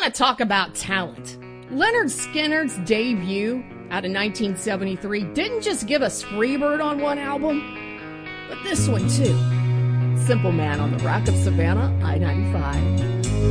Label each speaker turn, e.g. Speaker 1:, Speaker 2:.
Speaker 1: to talk about talent. Leonard Skinner's debut out in 1973 didn't just give us Freebird on one album, but this one too. Simple Man on the Rock of Savannah, I-95.